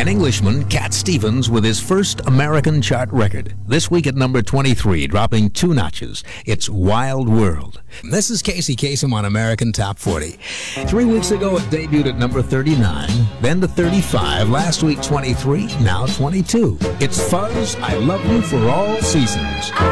An Englishman, Cat Stevens, with his first American chart record. This week at number 23, dropping 2 notches. It's Wild World. This is Casey Kasem on American Top 40. 3 weeks ago, it debuted at number 39, then to 35, last week 23, now 22. It's Fuzz, I Love You for All Seasons.